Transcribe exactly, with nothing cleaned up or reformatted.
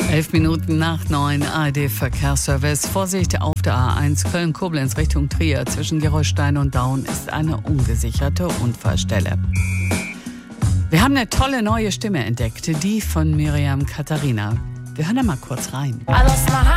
Elf Minuten nach neun, A R D-Verkehrsservice. Vorsicht auf der A eins Köln-Koblenz Richtung Trier. Zwischen Gerolstein und Daun ist eine ungesicherte Unfallstelle. Wir haben eine tolle neue Stimme entdeckt, die von Miriam Katharina. Wir hören da mal kurz rein.